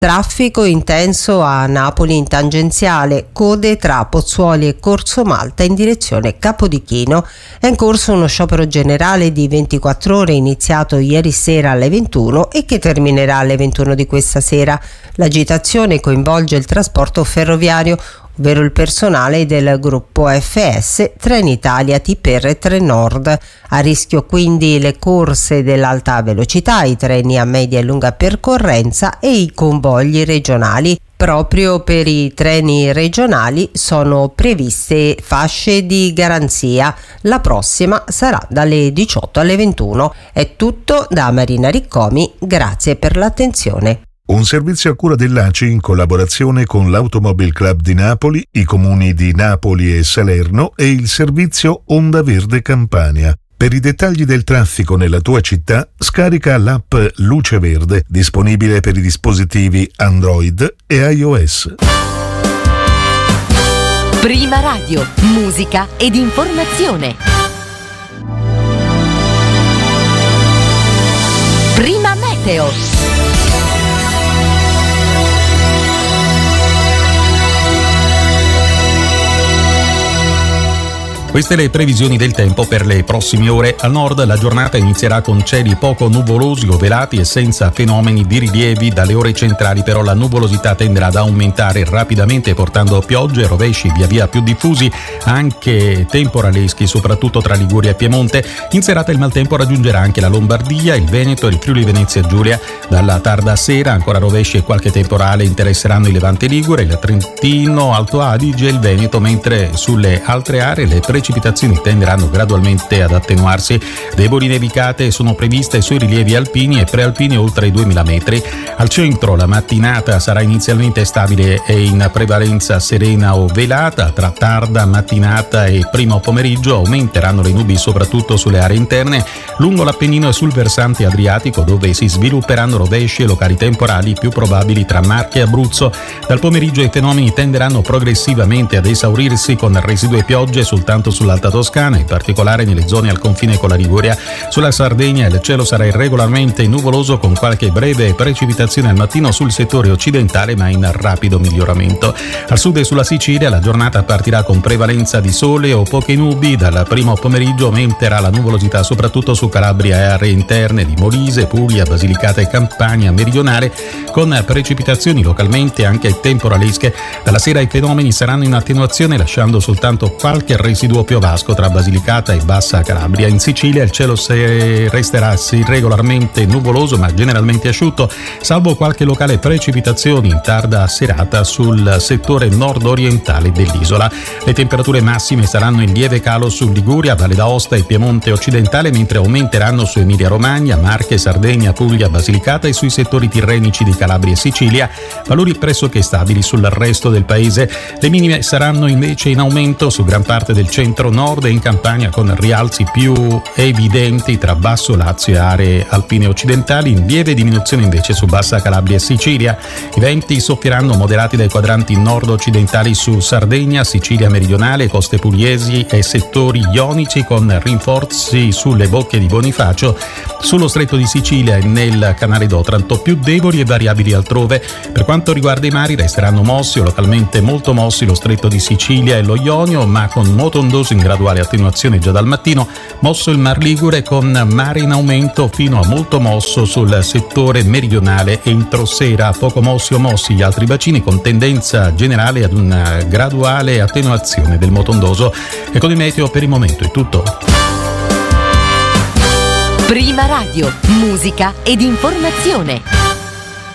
Traffico intenso a Napoli in tangenziale, code tra Pozzuoli e Corso Malta in direzione Capodichino. È in corso uno sciopero generale di 24 ore iniziato ieri sera alle 21 e che terminerà alle 21 di questa sera. L'agitazione coinvolge il trasporto ferroviario, ovvero il personale del gruppo FS, Trenitalia, TPR e Trenord. A rischio quindi le corse dell'alta velocità, i treni a media e lunga percorrenza e i convogli regionali. Proprio per i treni regionali sono previste fasce di garanzia. La prossima sarà dalle 18 alle 21. È tutto da Marina Riccomi, grazie per l'attenzione. Un servizio a cura dell'ACI in collaborazione con l'Automobile Club di Napoli, i comuni di Napoli e Salerno e il servizio Onda Verde Campania. Per i dettagli del traffico nella tua città, scarica l'app Luce Verde, disponibile per i dispositivi Android e iOS. Prima Radio, musica ed informazione. Prima Meteo. Queste le previsioni del tempo per le prossime ore. Al nord la giornata inizierà con cieli poco nuvolosi o velati e senza fenomeni di rilievi. Dalle ore centrali però la nuvolosità tenderà ad aumentare rapidamente, portando piogge e rovesci via via più diffusi, anche temporaleschi, soprattutto tra Liguria e Piemonte. In serata il maltempo raggiungerà anche la Lombardia, il Veneto e il Friuli Venezia Giulia. Dalla tarda sera ancora rovesci e qualche temporale interesseranno il Levante Ligure, il Trentino, Alto Adige e il Veneto, mentre sulle altre aree le precipitazioni tenderanno gradualmente ad attenuarsi. Deboli nevicate sono previste sui rilievi alpini e prealpini oltre i 2000 metri. Al centro la mattinata sarà inizialmente stabile e in prevalenza serena o velata. Tra tarda mattinata e primo pomeriggio aumenteranno le nubi soprattutto sulle aree interne, lungo l'Appennino e sul versante adriatico, dove si svilupperanno rovesci e locali temporali più probabili tra Marche e Abruzzo. Dal pomeriggio i fenomeni tenderanno progressivamente ad esaurirsi, con residue piogge soltanto sull'Alta Toscana, in particolare nelle zone al confine con la Liguria. Sulla Sardegna il cielo sarà irregolarmente nuvoloso, con qualche breve precipitazione al mattino sul settore occidentale, ma in rapido miglioramento. Al sud e sulla Sicilia la giornata partirà con prevalenza di sole o poche nubi. Dal primo pomeriggio aumenterà la nuvolosità soprattutto su Calabria e aree interne di Molise, Puglia, Basilicata e Campania meridionale, con precipitazioni localmente anche temporalesche. Dalla sera i fenomeni saranno in attenuazione, lasciando soltanto qualche residuo piovasco tra Basilicata e Bassa Calabria. In Sicilia il cielo resterà irregolarmente nuvoloso ma generalmente asciutto, salvo qualche locale precipitazioni in tarda serata sul settore nord-orientale dell'isola. Le temperature massime saranno in lieve calo su Liguria, Valle d'Aosta e Piemonte occidentale, mentre aumenteranno su Emilia-Romagna, Marche, Sardegna, Puglia, Basilicata e sui settori tirrenici di Calabria e Sicilia, valori pressoché stabili sul resto del paese. Le minime saranno invece in aumento su gran parte del centro-nord e in Campania, con rialzi più evidenti tra Basso Lazio e aree alpine occidentali, in lieve diminuzione invece su Bassa Calabria e Sicilia. I venti soffieranno moderati dai quadranti nord-occidentali su Sardegna, Sicilia meridionale, coste pugliesi e settori ionici, con rinforzi sulle bocche di Bonifacio, sullo stretto di Sicilia e nel canale d'Otranto, più deboli e variabili altrove. Per quanto riguarda i mari, resteranno mossi o localmente molto mossi lo stretto di Sicilia e lo Ionio, ma con moto ondoso in graduale attenuazione già dal mattino. Mosso il Mar Ligure, con mare in aumento fino a molto mosso sul settore meridionale. Entro sera poco mossi o mossi gli altri bacini, con tendenza generale ad una graduale attenuazione del moto ondoso. E con il meteo per il momento è tutto. Prima Radio, musica ed informazione.